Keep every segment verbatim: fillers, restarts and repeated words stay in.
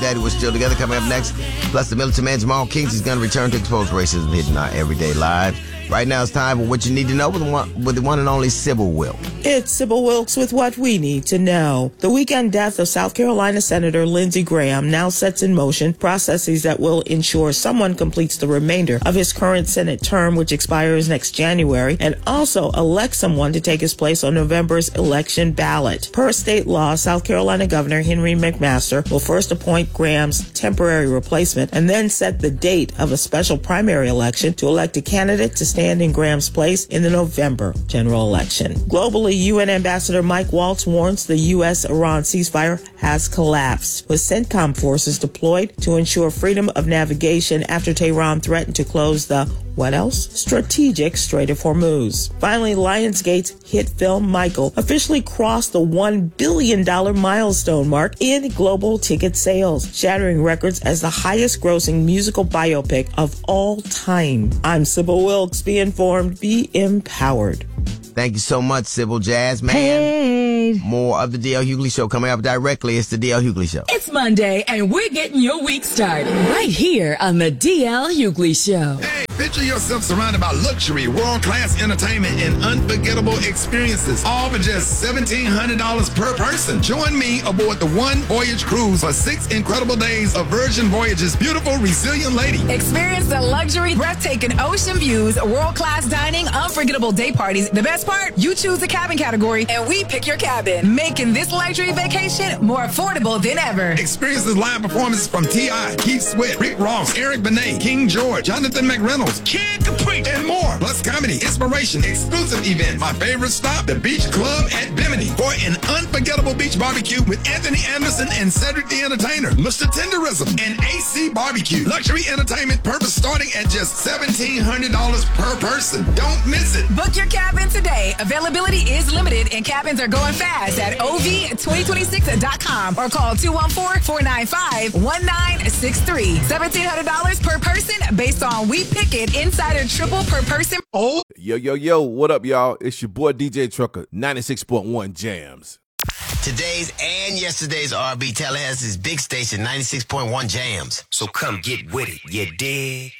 Daddy, we're still together. Coming up next, plus the militant man Jamal Kings is going to return to expose racism hidden in our everyday lives. Right now it's time for what you need to know with the one, with the one and only Sybil Wilkes. It's Sybil Wilkes with what we need to know. The weekend death of South Carolina Senator Lindsey Graham now sets in motion processes that will ensure someone completes the remainder of his current Senate term, which expires next January, and also elect someone to take his place on November's election ballot. Per state law, South Carolina Governor Henry McMaster will first appoint Graham's temporary replacement and then set the date of a special primary election to elect a candidate to stand in Graham's place in the November general election. Globally, U N Ambassador Mike Waltz warns the U S Iran ceasefire has collapsed, with CENTCOM forces deployed to ensure freedom of navigation after Tehran threatened to close the, what else? Strategic Strait of Hormuz. Finally, Lionsgate's hit film Michael officially crossed the one billion dollars milestone mark in global ticket sales, shattering records as the highest grossing musical biopic of all time. I'm Sybil Wilkes. Be informed, be empowered. Thank you so much, Sybil Jazz Man. Hey. More of the D L. Hughley Show coming up directly. It's the D L. Hughley Show. It's Monday, and we're getting your week started right here on the D L. Hughley Show. Hey, picture yourself surrounded by luxury, world-class entertainment, and unforgettable experiences, all for just seventeen hundred dollars per person. Join me aboard the One Voyage Cruise for six incredible days of Virgin Voyages' beautiful, resilient lady. Experience the luxury, breathtaking ocean views, world-class dining, unforgettable day parties. The best part, you choose the cabin category, and we pick your cabin, making this luxury vacation more affordable than ever. Experiences live performances from T I, Keith Sweat, Rick Ross, Eric Benet, King George, Jonathan McReynolds, Kid Capri, and more. Plus comedy, inspiration, exclusive event. My favorite stop, the Beach Club at Bimini, for an unforgettable beach barbecue with Anthony Anderson and Cedric the Entertainer, Mister Tenderism, and A C Barbecue. Luxury entertainment purpose starting at just seventeen hundred dollars per person. Don't miss it. Book your cabin today. Availability is limited and cabins are going fast at O V twenty twenty-six dot com or call two one four, four nine five, one nine six three. seventeen hundred dollars per person based on We Pick It Insider Triple per person. Oh, yo, yo, yo, what up, y'all? It's your boy D J Trucker, ninety-six point one Jams. Today's and yesterday's R and B Tallahassee's big station, ninety-six point one Jams. So come get with it, you dig?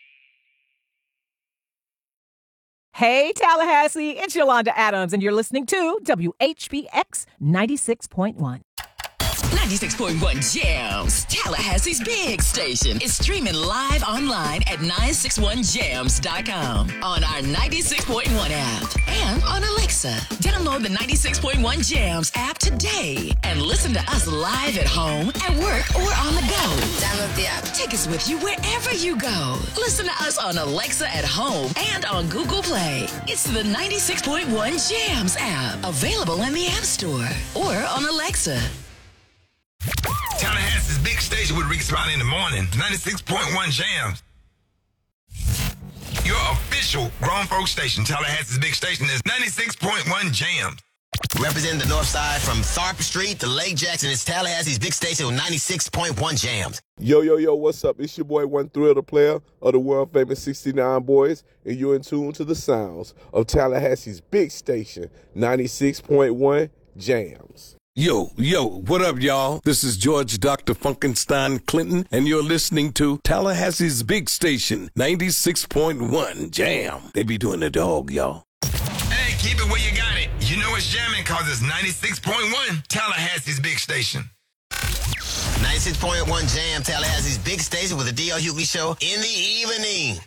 Hey, Tallahassee, it's Yolanda Adams, and you're listening to W H B X ninety-six point one. ninety-six point one Jams, Tallahassee's big station, is streaming live online at nine six one jams dot com, on our ninety-six point one app, and on Alexa. Download the ninety-six point one Jams app today and listen to us live at home, at work, or on the go. Download the app. Take us with you wherever you go. Listen to us on Alexa at home and on Google Play. It's the ninety-six point one Jams app, available in the App Store or on Alexa. Tallahassee's big station with Rick Spot in the morning, ninety-six point one Jams. Your official grown folk station, Tallahassee's big station, is ninety-six point one Jams. Representing the north side from Tharp Street to Lake Jackson, it's Tallahassee's big station with ninety-six point one Jams. Yo, yo, yo, what's up? It's your boy, One Thrill, the player of the world famous sixty-nine Boys, and you're in tune to the sounds of Tallahassee's big station, ninety-six point one Jams. Yo, yo, what up, y'all? This is George Doctor Funkenstein Clinton, and you're listening to Tallahassee's big station, ninety-six point one Jam. They be doing the dog, y'all. Hey, keep it where you got it. You know it's jamming because it's ninety-six point one, Tallahassee's big station. ninety-six point one Jam, Tallahassee's big station with the D L. Hughley Show in the evening.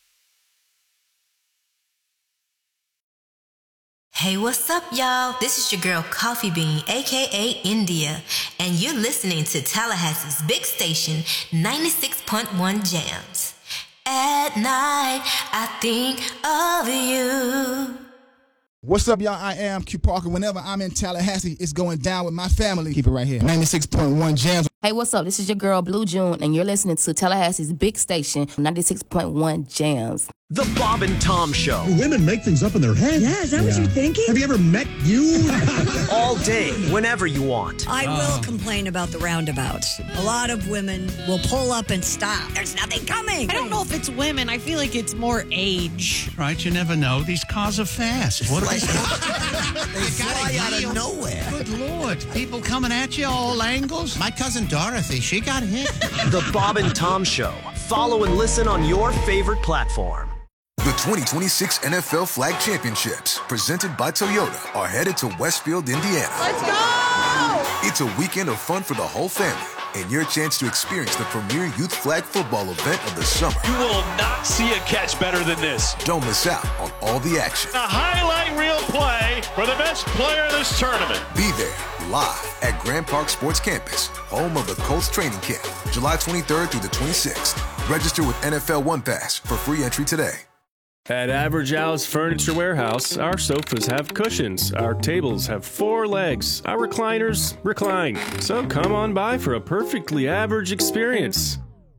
Hey, what's up, y'all? This is your girl, Coffee Bean, a k a. India, and you're listening to Tallahassee's big station, ninety-six point one Jams. At night, I think of you. What's up, y'all? I am Q Parker. Whenever I'm in Tallahassee, it's going down with my family. Keep it right here. ninety-six point one Jams. Hey, what's up? This is your girl, Blue June, and you're listening to Tallahassee's big station, ninety-six point one Jams. The Bob and Tom Show. Women make things up in their head. Yeah, is that yeah. what you're thinking? Have you ever met you? All day, whenever you want. I will uh. complain about the roundabouts. A lot of women will pull up and stop. There's nothing coming. I don't know if it's women. I feel like it's more age. Right, you never know. These cars are fast. What like, they fly out of nowhere. Good Lord. People coming at you all angles. My cousin Dorothy, she got hit. The Bob and Tom Show. Follow and listen on your favorite platform. The twenty twenty-six N F L Flag Championships, presented by Toyota, are headed to Westfield, Indiana. Let's go! It's a weekend of fun for the whole family, and your chance to experience the premier youth flag football event of the summer. You will not see a catch better than this. Don't miss out on all the action. A highlight reel play for the best player in this tournament. Be there, live at Grand Park Sports Campus, home of the Colts training camp, July twenty-third through the twenty-sixth. Register with N F L One Pass for free entry today. At Average Al's Furniture Warehouse, our sofas have cushions, our tables have four legs, our recliners recline. So come on by for a perfectly average experience.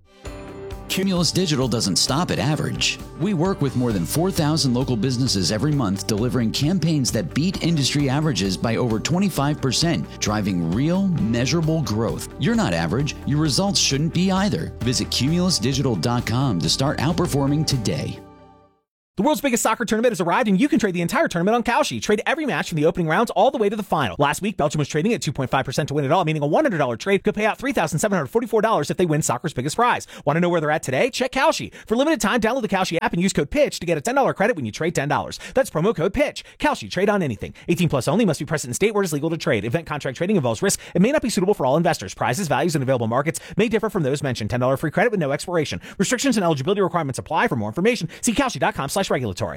Cumulus Digital doesn't stop at average. We work with more than four thousand local businesses every month, delivering campaigns that beat industry averages by over twenty-five percent, driving real, measurable growth. You're not average. Your results shouldn't be either. Visit cumulus digital dot com to start outperforming today. The world's biggest soccer tournament has arrived, and you can trade the entire tournament on Kalshi. Trade every match from the opening rounds all the way to the final. Last week, Belgium was trading at two point five percent to win it all, meaning a one hundred dollars trade could pay out three thousand seven hundred forty-four dollars if they win soccer's biggest prize. Want to know where they're at today? Check Kalshi. For limited time, download the Kalshi app and use code PITCH to get a ten dollars credit when you trade ten dollars. That's promo code PITCH. Kalshi. Trade on anything. eighteen plus only. Must be present in state where it is legal to trade. Event contract trading involves risk. It may not be suitable for all investors. Prizes, values, and available markets may differ from those mentioned. ten dollars free credit with no expiration. Restrictions and eligibility requirements apply. For more information, see kalshi dot com slash regulatory.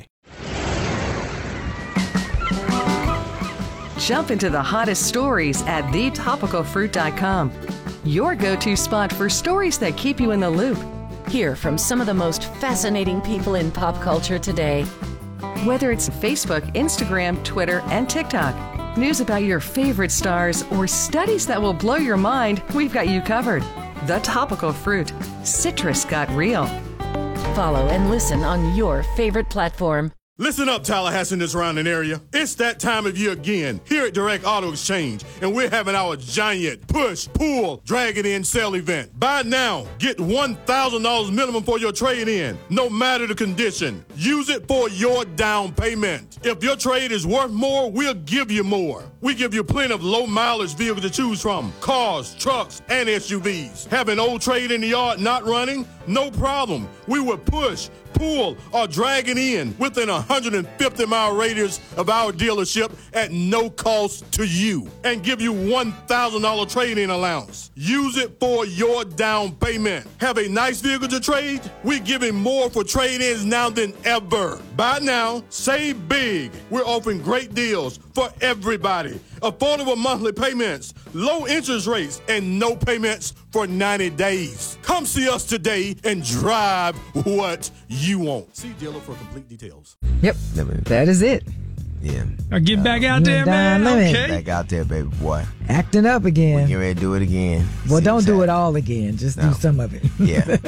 Jump into the hottest stories at the topical fruit dot com. Your go-to spot for stories that keep you in the loop. Hear from some of the most fascinating people in pop culture today. Whether it's Facebook, Instagram, Twitter, and TikTok, news about your favorite stars, or studies that will blow your mind, we've got you covered. The Topical Fruit. Citrus got real. Follow and listen on your favorite platform. Listen up, Tallahassee and the surrounding area. It's that time of year again here at Direct Auto Exchange, and we're having our giant push, pull, drag it in sale event. Buy now, get one thousand dollars minimum for your trade-in, no matter the condition. Use it for your down payment. If your trade is worth more, we'll give you more. We give you plenty of low-mileage vehicles to choose from, cars, trucks, and S U Vs. Have an old trade in the yard not running? No problem. We will push, pull, or drag it in within a one hundred fifty mile radius of our dealership at no cost to you, and give you one thousand dollars trade-in allowance. Use it for your down payment. Have a nice vehicle to trade? We're giving more for trade-ins now than ever. Buy now, save big. We're offering great deals for everybody. Affordable monthly payments, low interest rates, and no payments for ninety days. Come see us today and drive what you want. See dealer for complete details. Yep, that is it. Yeah. Now get back out there, man. Limit. Okay. Back out there, baby boy. Acting up again. We get ready to do it again. Well, See don't do it all again. Just No. do some of it. Yeah.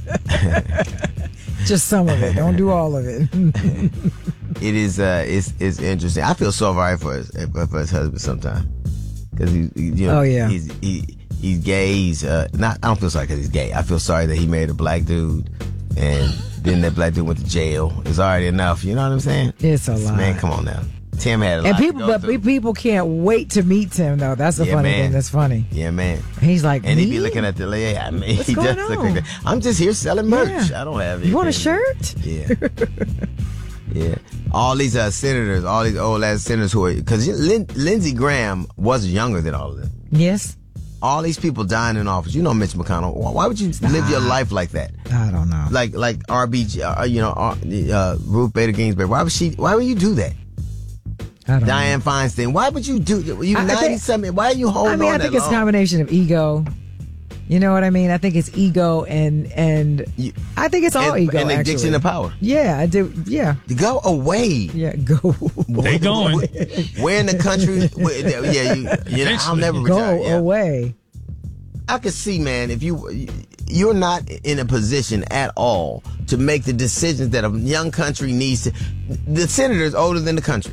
Just some of it. Don't do all of it. It is. Uh, it's it's interesting. I feel so sorry for his for his husband sometimes because he, he, you know, Oh, yeah. he's he, he's gay. He's uh, not. I don't feel sorry because he's gay. I feel sorry that he married a black dude, and then that black dude went to jail. It's already enough. You know what I'm saying? It's a lot. Man, come on now. Tim had a lot And people, to go but through. people can't wait to meet Tim though. That's the Yeah, funny man. thing. That's funny. Yeah, man. He's like, and he me? be looking at the lady. I mean, What's he going does look on? like that. I'm just here selling merch. Yeah. I don't have. You want a anything. shirt? Yeah. Yeah. All these uh, senators, all these old ass senators who are, because Lin- Lindsey Graham was younger than all of them. Yes. All these people dying in office. You know, Mitch McConnell. Why why would you live your life like that? I don't know. Like like R B G, uh, you know, uh, uh, Ruth Bader Ginsburg. Why would she? Why would you do that? I don't Dianne Feinstein. Why would you do? You I- I ninety think- something. Why are you holding I mean, on I think that it's a long? combination of ego. You know what I mean? I think it's ego and and I think it's all and, ego. and addiction actually. to power. Yeah, I do. Yeah, go away. Yeah, go. They going. Where in the country? Where, yeah, you, you know, I'll never go retire. Yeah. away. I could see, man, if you you're not in a position at all to make the decisions that a young country needs to. The senator is older than the country.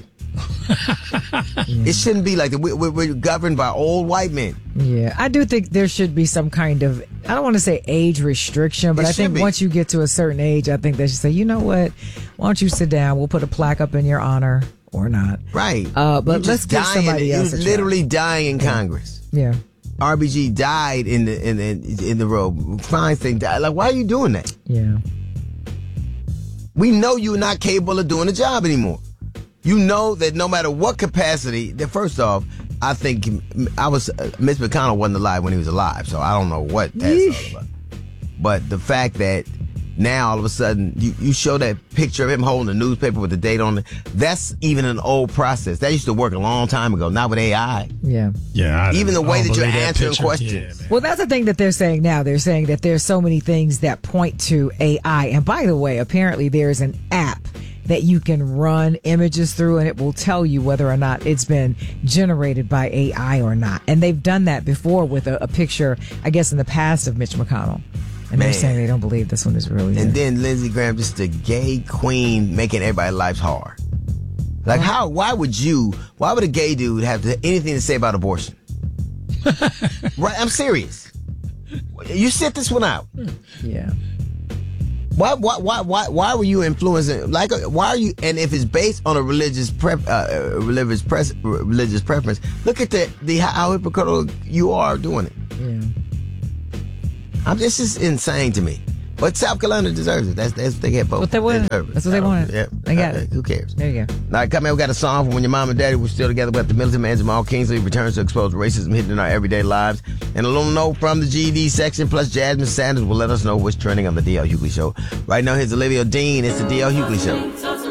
Yeah. It shouldn't be like that. We're, we're governed by old white men. Yeah, I do think there should be some kind of, I don't want to say age restriction, but It I think should be. once you get to a certain age, I think they should say, you know what, why don't you sit down? We'll put a plaque up in your honor or not. Right. Uh, but You let's just give dying- somebody you else a try. literally dying in Congress. Yeah. R B G died in the in the in the road. Feinstein died. Like, why are you doing that? Yeah. We know you're not capable of doing the job anymore. You know that no matter what capacity, that first off, I think I was uh, Mitch McConnell wasn't alive when he was alive, so I don't know what that's all about. But the fact that now all of a sudden you, you show that picture of him holding a newspaper with the date on it, that's even an old process. That used to work a long time ago, not with A I. Yeah. Yeah. I Even the don't- way I that don't you're believe that answering picture. questions. Yeah, Well, that's the thing that they're saying now. They're saying that there's so many things that point to A I. And by the way, apparently there's an app that you can run images through and it will tell you whether or not it's been generated by A I or not. And they've done that before with a, a picture, I guess, in the past of Mitch McConnell. And Man. they're saying they don't believe this one is really And him. then Lindsey Graham, just a gay queen making everybody's lives hard. Like, how? Why would you? Why would a gay dude have to, anything to say about abortion? Right? I'm serious. You sit this one out. Yeah. Why? Why? Why? Why? Why were you influencing? Like, why are you? And if it's based on a religious prep, uh, religious pres, religious preference, look at the the how hypocritical you are doing it. Yeah. I'm, this is insane to me. But South Carolina deserves it. That's that's what they get voted. What they wanted. deserve it. That's what they wanted. Yeah, They got Uh, it. Who cares? There you go. All right, come here. We got a song from when your mom and daddy were still together. We got the militant man Jamal Kingsley returns to expose racism hidden in our everyday lives. And a little note from the G E D section, plus Jasmine Sanders will let us know what's trending on the D L Hughley Show. Right now, here's Olivia Dean. It's the D L Hughley Show.